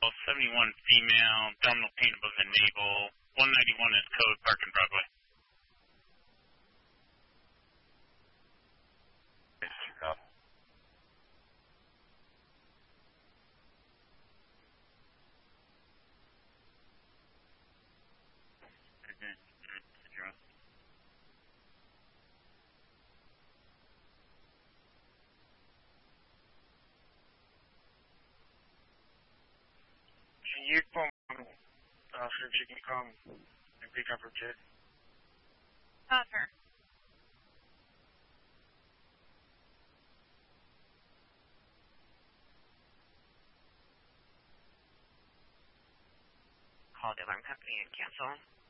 71 female, abdominal pain above the navel. 191 is code, Park and Broadway. Can you phone see if she can come and pick up her kid? Sure. Call the alarm company and cancel.